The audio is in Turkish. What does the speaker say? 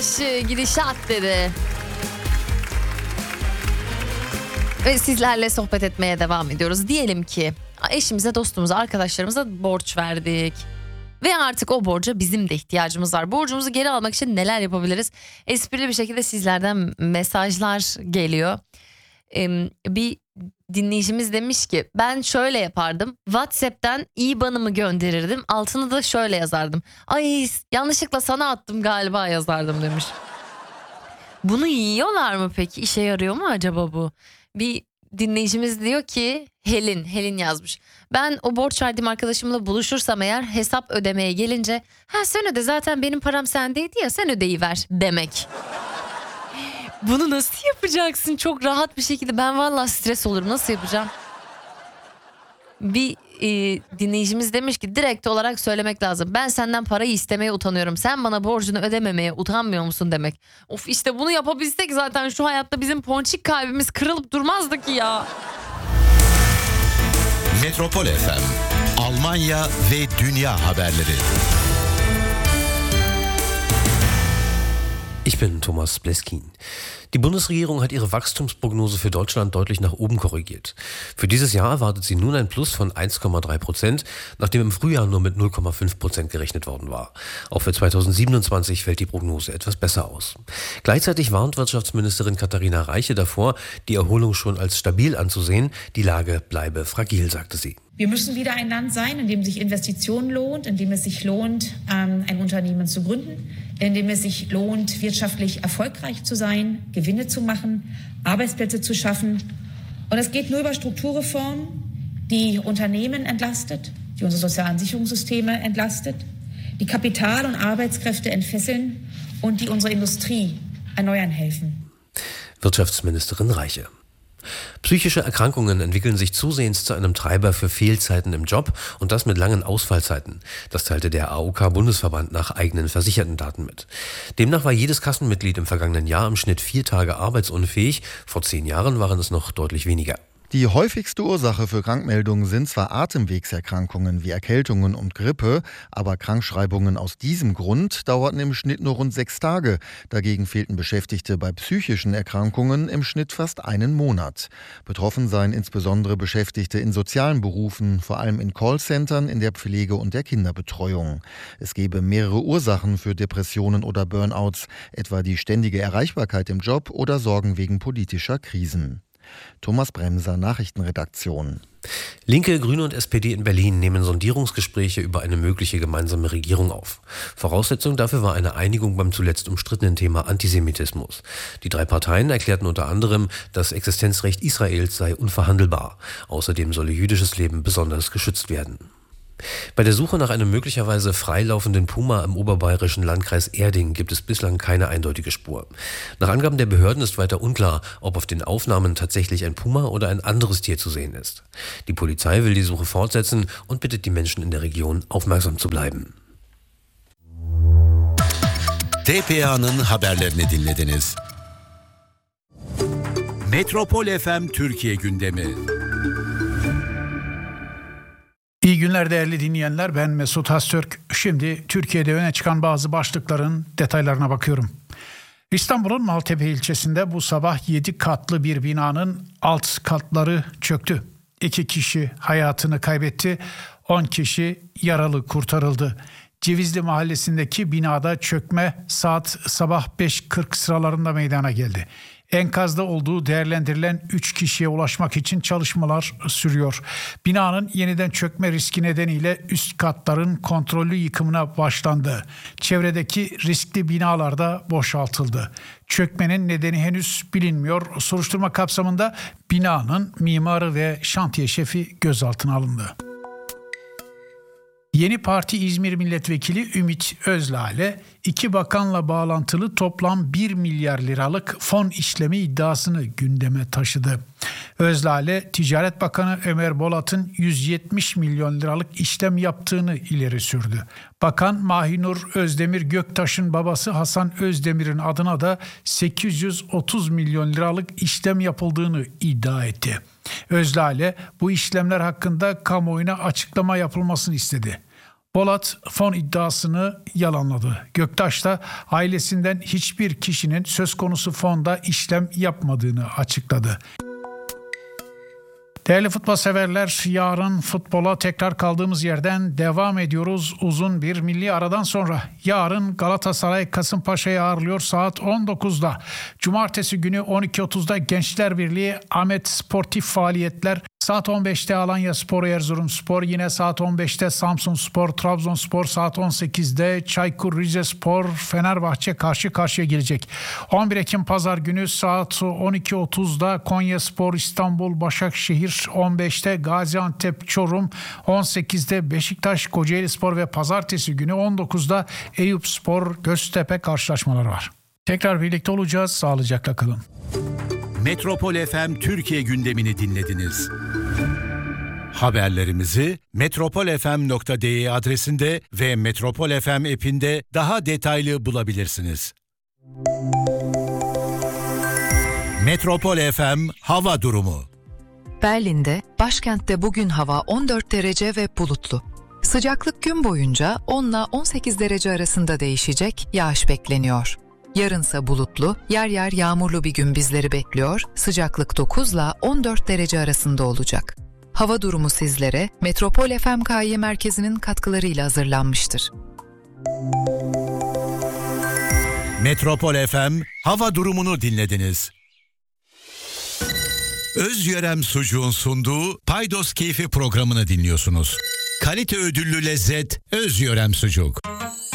karşı gidişat dedi. Ve sizlerle sohbet etmeye devam ediyoruz. Diyelim ki eşimize, dostumuza, arkadaşlarımıza borç verdik. Ve artık o borca bizim de ihtiyacımız var. Borcumuzu geri almak için neler yapabiliriz? Esprili bir şekilde sizlerden mesajlar geliyor. Bir dinleyicimiz demiş ki ben şöyle yapardım. WhatsApp'tan IBAN'ımı gönderirdim. Altını da şöyle yazardım. Ay yanlışlıkla sana attım galiba yazardım demiş. Bunu yiyorlar mı peki? İşe yarıyor mu acaba bu? Bir dinleyicimiz diyor ki Helin yazmış. Ben o borç verdiğim arkadaşımla buluşursam eğer hesap ödemeye gelince sen öde zaten benim param sendeydi ya sen ödeyiver demek. Bunu nasıl yapacaksın çok rahat bir şekilde? Ben vallahi stres olurum, nasıl yapacağım? Bir dinleyicimiz demiş ki direkt olarak söylemek lazım. Ben senden parayı istemeye utanıyorum. Sen bana borcunu ödememeye utanmıyor musun demek. Of işte bunu yapabilsek zaten şu hayatta bizim ponçik kalbimiz kırılıp durmazdı ki ya. Metropol FM, Almanya ve dünya haberleri. Ich bin Thomas Bleskin. Die Bundesregierung hat ihre Wachstumsprognose für Deutschland deutlich nach oben korrigiert. Für dieses Jahr erwartet sie nun ein Plus von 1,3%, nachdem im Frühjahr nur mit 0,5% gerechnet worden war. Auch für 2027 fällt die Prognose etwas besser aus. Gleichzeitig warnt Wirtschaftsministerin Katharina Reiche davor, die Erholung schon als stabil anzusehen. Die Lage bleibe fragil, sagte sie. Wir müssen wieder ein Land sein, in dem sich Investition lohnt, in dem es sich lohnt, ein Unternehmen zu gründen, in dem es sich lohnt, wirtschaftlich erfolgreich zu sein, Gewinne zu machen, Arbeitsplätze zu schaffen. Und es geht nur über Strukturreformen, die Unternehmen entlastet, die unsere sozialen Sicherungssysteme entlastet, die Kapital- und Arbeitskräfte entfesseln und die unsere Industrie erneuern helfen. Wirtschaftsministerin Reiche. Psychische Erkrankungen entwickeln sich zusehends zu einem Treiber für Fehlzeiten im Job und das mit langen Ausfallzeiten. Das teilte der AOK-Bundesverband nach eigenen versicherten Daten mit. Demnach war jedes Kassenmitglied im vergangenen Jahr im Schnitt 4 Tage arbeitsunfähig. Vor 10 Jahren waren es noch deutlich weniger. Die häufigste Ursache für Krankmeldungen sind zwar Atemwegserkrankungen wie Erkältungen und Grippe, aber Krankschreibungen aus diesem Grund dauerten im Schnitt nur rund 6 Tage. Dagegen fehlten Beschäftigte bei psychischen Erkrankungen im Schnitt fast einen Monat. Betroffen seien insbesondere Beschäftigte in sozialen Berufen, vor allem in Callcentern, in der Pflege und der Kinderbetreuung. Es gebe mehrere Ursachen für Depressionen oder Burnouts, etwa die ständige Erreichbarkeit im Job oder Sorgen wegen politischer Krisen. Thomas Bremser, Nachrichtenredaktion. Linke, Grüne und SPD in Berlin nehmen Sondierungsgespräche über eine mögliche gemeinsame Regierung auf. Voraussetzung dafür war eine Einigung beim zuletzt umstrittenen Thema Antisemitismus. Die 3 Parteien erklärten unter anderem, das Existenzrecht Israels sei unverhandelbar. Außerdem solle jüdisches Leben besonders geschützt werden. Bei der Suche nach einem möglicherweise freilaufenden Puma im oberbayerischen Landkreis Erding gibt es bislang keine eindeutige Spur. Nach Angaben der Behörden ist weiter unklar, ob auf den Aufnahmen tatsächlich ein Puma oder ein anderes Tier zu sehen ist. Die Polizei will die Suche fortsetzen und bittet die Menschen in der Region, aufmerksam zu bleiben. TPA'nın haberlerini dinlediniz. Metropol FM Türkiye gündemi. İyi günler değerli dinleyenler, ben Mesut Haztürk. Şimdi Türkiye'de öne çıkan bazı başlıkların detaylarına bakıyorum. İstanbul'un Maltepe ilçesinde bu sabah 7 katlı bir binanın alt katları çöktü. 2 kişi hayatını kaybetti, 10 kişi yaralı kurtarıldı. Cevizli mahallesindeki binada çökme sabah 5.40 sıralarında meydana geldi. Enkazda olduğu değerlendirilen 3 kişiye ulaşmak için çalışmalar sürüyor. Binanın yeniden çökme riski nedeniyle üst katların kontrollü yıkımına başlandı. Çevredeki riskli binalar da boşaltıldı. Çökmenin nedeni henüz bilinmiyor. Soruşturma kapsamında binanın mimarı ve şantiye şefi gözaltına alındı. Yeni Parti İzmir Milletvekili Ümit Özlale, 2 bakanla bağlantılı toplam 1 milyar liralık fon işlemi iddiasını gündeme taşıdı. Özlale, Ticaret Bakanı Ömer Bolat'ın 170 milyon liralık işlem yaptığını ileri sürdü. Bakan Mahinur Özdemir Göktaş'ın babası Hasan Özdemir'in adına da 830 milyon liralık işlem yapıldığını iddia etti. Özlale bu işlemler hakkında kamuoyuna açıklama yapılmasını istedi. Polat fon iddiasını yalanladı. Göktaş da ailesinden hiçbir kişinin söz konusu fonda işlem yapmadığını açıkladı. Değerli futbol severler, yarın futbola tekrar kaldığımız yerden devam ediyoruz. Uzun bir milli aradan sonra yarın Galatasaray Kasımpaşa'yı ağırlıyor saat 19'da. Cumartesi günü 12.30'da Gençler Birliği Ahmet Sportif faaliyetler. Saat 15'te Alanyaspor Erzurumspor, yine saat 15'te Samsunspor Trabzonspor, saat 18'de Çaykur Rizespor Fenerbahçe karşı karşıya gelecek. 11 Ekim Pazar günü saat 12.30'da Konyaspor İstanbul Başakşehir, 15'te Gaziantep Çorum, 18'de Beşiktaş Kocaelispor ve pazartesi günü 19'da Eyüpspor Göztepe karşılaşmaları var. Tekrar birlikte olacağız. Sağlıcakla kalın. Metropol FM Türkiye gündemini dinlediniz. Haberlerimizi metropolfm.de adresinde ve Metropol FM app'inde daha detaylı bulabilirsiniz. Metropol FM hava durumu. Berlin'de, başkentte bugün hava 14 derece ve bulutlu. Sıcaklık gün boyunca 10 ile 18 derece arasında değişecek, yağış bekleniyor. Yarınsa bulutlu, yer yer yağmurlu bir gün bizleri bekliyor, sıcaklık 9 ile 14 derece arasında olacak. Hava durumu sizlere Metropol FM KY Merkezi'nin katkılarıyla hazırlanmıştır. Metropol FM hava durumunu dinlediniz. Özyörem Sucuğun sunduğu Paydos Keyfi programını dinliyorsunuz. Kalite ödüllü lezzet Özyörem Sucuk.